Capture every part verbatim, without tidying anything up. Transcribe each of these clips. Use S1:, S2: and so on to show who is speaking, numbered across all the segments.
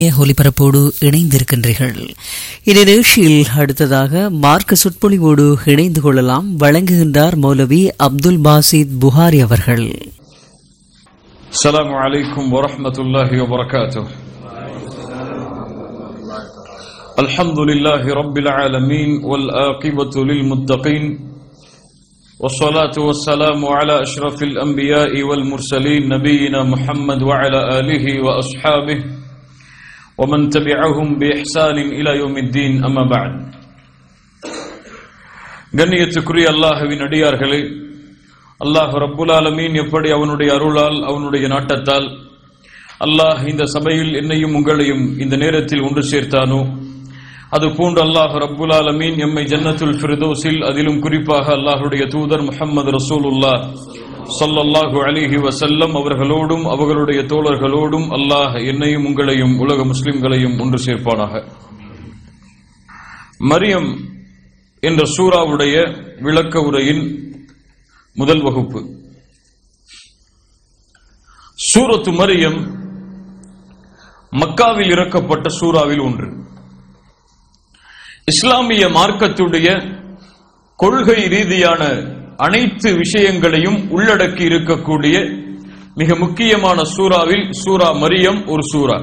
S1: ஒலிபரப்போடு இணைந்திருக்கின்றீர்கள். இந்நிகழ்ச்சியில் அடுத்ததாக மார்க்க சொற்பொழிவோடு இணைந்து கொள்ளலாம். வழங்குகின்றார் மௌலவி அப்துல் பாசித் புகாரி அவர்கள்.
S2: அஸ்ஸலாமு அலைக்கும் வரஹ்மத்துல்லாஹி வபரகாத்துஹு. அல்ஹம்துலில்லாஹி ரப்பில் ஆலமீன் வல் ஆகிபத்து லில் முத்தகீன் والصلاة والسلام على أشرف الأنبياء والمرسلين نبينا محمد وعلى آله وأصحابه ومن تبعهم بإحسان إلى يوم الدين أما بعد. கண்ணியத்துக்குரிய அல்லாஹ்வின் அடியார்களே, அல்லாஹ் ரப்புல் ஆலமீன் எப்படி அவனுடைய அருளால் அவனுடைய நாட்டத்தால் அல்லாஹ் இந்த சபையில் என்னையும் உங்களையும் இந்த நேரத்தில் ஒன்று சேர்த்தானோ, அது போன்று அல்லாஹ் ரப்புல் ஆலமீன் எம்மை ஜன்னத்துல் ஃபிர்தௌஸில், அதிலும் குறிப்பாக அல்லாஹ்வுடைய தூதர் முஹம்மது ரசூலுல்லாஹ் ஸல்லல்லாஹு அலைஹி வஸல்லம் அவர்களோடும் அவர்களுடைய தோழர்களோடும் அல்லாஹ் என்னையும் உங்களையும் உலக முஸ்லிம்களையும் ஒன்று சேர்ப்பானாக. மரியம் என்ற சூராவுடைய விளக்க உரையின் முதல் வகுப்பு. சூரத்து மரியம் மக்காவில் இறக்கப்பட்ட சூறாவில் ஒன்று. இஸ்லாமிய மார்க்கத்துடைய கொள்கை ரீதியான அனைத்து விஷயங்களையும் உள்ளடக்கி இருக்கக்கூடிய மிக முக்கியமான சூறாவில் சூரா மரியம் ஒரு சூரா.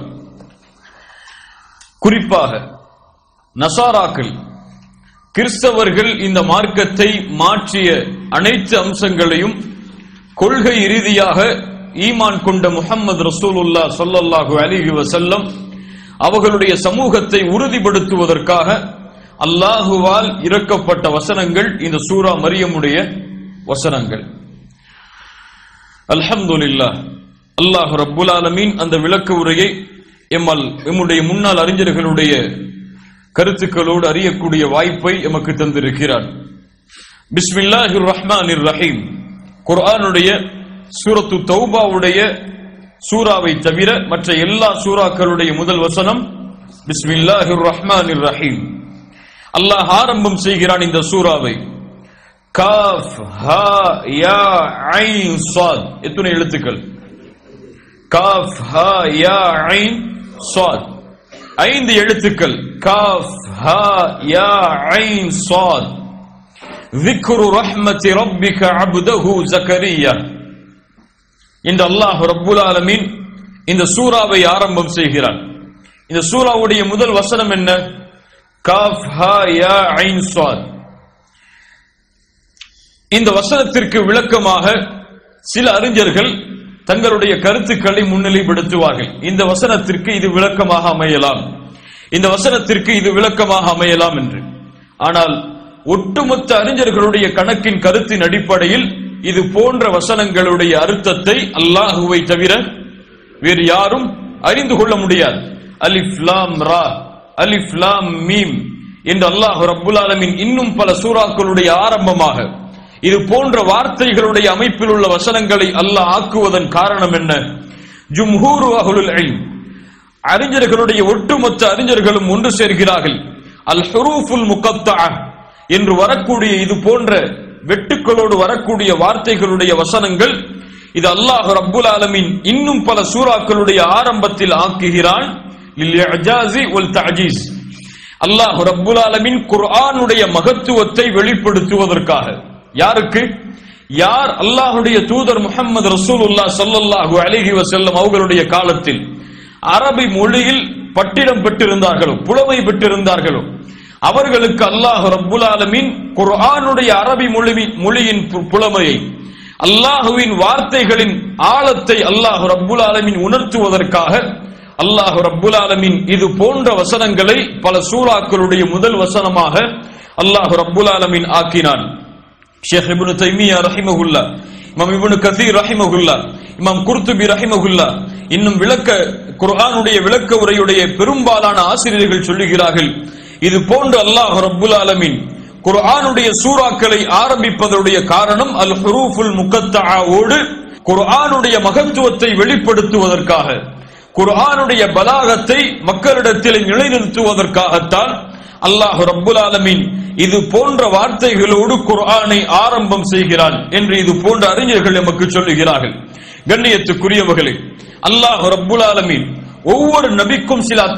S2: குறிப்பாக நசாராக்கள், கிறிஸ்தவர்கள் இந்த மார்க்கத்தை மாற்றிய அனைத்து அம்சங்களையும் கொள்கை ரீதியாக ஈமான் கொண்ட முஹம்மது ரசூலுல்லாஹ் ஸல்லல்லாஹு அலைஹி வஸல்லம் அவர்களுடைய சமூகத்தை உறுதிப்படுத்துவதற்காக அல்லாஹுவால் இறக்கப்பட்ட வசனங்கள் இந்த சூரா மரியமுடைய வசனங்கள். அல்ஹம்துலில்லாஹ், அல்லாஹ் ரப்புல் ஆலமீன் அந்த விளக்க உரையை எம்மால் எம்முடைய முன்னாள் அறிஞர்களுடைய கருத்துக்களோடு அறியக்கூடிய வாய்ப்பை எமக்கு தந்திருக்கிறார். பிஸ்மில்லாஹிர் ரஹ்மானிர் ரஹீம். குர்ஆனுடைய சூரத்து தௌபாவுடைய சூராவை தவிர மற்ற எல்லா சூறாக்களுடைய முதல் வசனம் பிஸ்மில்லாஹிர் ரஹ்மானிர் ரஹீம். அல்லாஹ் ஆரம்பம் செய்கிறான் இந்த சூராவை. காஃப் ஹா யா ஐன் ஸாத். எத்தனை எழுத்துக்கள்? காஃப் ஹா யா ஐன் ஸாத். ஐந்து எழுத்துக்கள். காஃப் ஹா யா ஐன் ஸாத். ذِكْرُ رَحْمَةِ رَبِّكَ عَبْدَهُ زَكَرِيَّا. இந்த அல்லாஹ் ரப்புல் ஆலமீன் இந்த சூராவை ஆரம்பம் செய்கிறான். இந்த சூராவுடைய முதல் வசனம் என்ன? காஃப் ஹா யா ஐன் ஸாத். இந்த வசனத்திற்கு விளக்கமாக சில அறிஞர்கள் தங்களுடைய கருத்துக்களை முன்னிலைப்படுத்துவார்கள். இந்த வசனத்திற்கு இது விளக்கமாக அமையலாம், இந்த வசனத்திற்கு இது விளக்கமாக அமையலாம் என்று. ஆனால் ஒட்டுமொத்த அறிஞர்களுடைய கணக்கின் கருத்தின் அடிப்படையில் இது போன்ற வசனங்களுடைய அர்த்தத்தை அல்லாஹுவை தவிர வேறு யாரும் அறிந்து கொள்ள முடியாது. அலிஃப் லாம் ரா, அலிஃப் லாம் மீம் என்று அல்லாஹ் ரப்புல் ஆலமீன் இன்னும் பல சூறாக்களுடைய ஆரம்பமாக இது போன்ற வார்த்தைகளுடைய அமைப்பில் உள்ள வசனங்களை அல்லாஹ் ஆக்குவதன் காரணம் என்ன? ஜும்ஹூரு அஹ்லுல் இல்ம், அறிஞர்களுடைய ஒட்டுமொத்த அறிஞர்களும் ஒன்று சேர்கிறார்கள். அல் ஹுரூஃபுல் முகத்தஅ என்று வரக்கூடிய இது போன்ற வெட்டுக்களோடு வரக்கூடிய வார்த்தைகளுடைய வசனங்கள் இது அல்லாஹ் ரப்புல் ஆலமீன் இன்னும் பல சூறாக்களுடைய ஆரம்பத்தில் ஆக்குகிறான். லில் இஜாஸி வல் தஅஜீஸ். அல்லாஹ் ரப்புல் ஆலமீன் குர்ஆனுடைய மகத்துவத்தை வெளிப்படுத்துவதற்காக. யாருக்கு? யார் அல்லாஹ்வுடைய தூதர் முஹம்மது ரசூலுல்லாஹ் ஸல்லல்லாஹு அலைஹி வஸல்லம் அவர்களுடைய காலத்தில் அரபி மொழியில் பட்டிடம் பெற்றிருந்தார்களோ, புலமை பெற்றிருந்தார்களோ, அவர்களுக்கு அல்லாஹ் ரப்புல் ஆலமீன் குர்ஆனுடைய அரபி மொழி மொழியின் புலமையை, அல்லாஹுவின் வார்த்தைகளின் ஆழத்தை அல்லாஹ் ரப்புல் ஆலமீன் உணர்த்துவதற்காக அல்லாஹ் ரப்புல் ஆலமீன் இது போன்ற வசனங்களை பல சூறாக்களுடைய முதல் வசனமாக அல்லாஹ் ரப்புல் ஆலமீன் ஆக்கினான். ஷேக் இப்னு தைமியா ரஹிமஹுல்லா, இமாம் இப்னு கஸீர் ரஹிமஹுல்லா, இமாம் குர்துபி ரஹிமஹுல்லா, இன்னும் விளக்க குர்ஆனுடைய விளக்க உரையுடைய பெரும்பாலான ஆசிரியர்கள் சொல்லுகிறார்கள், இது போன்று அல்லாஹ் ரப்புல் ஆலமீன் குர்ஆனுடைய சூறாக்களை ஆரம்பிப்பதனுடைய காரணம் அல் ஹுரூஃபுல் முகத்தஆவோடு குர்ஆனுடைய மகத்துவத்தை வெளிப்படுத்துவதற்காக, குர்ஆனுடைய பலாகத்தை மக்களிடத்தில் நிலைநிறுத்துவதற்காகத்தான் அல்லாஹ் ரப்புல் ஆலமீன் இது போன்ற வார்த்தைகளோடு குர்ஆனை ஆரம்பம் செய்கிறான் என்று இது போன்ற அறிஞர்கள் நமக்கு சொல்லுகிறார்கள். கண்ணியத்துக்குரியவர்களே, அல்லாஹ் ரப்புல் ஆலமீன் ஒவ்வொரு நபிக்கும் சில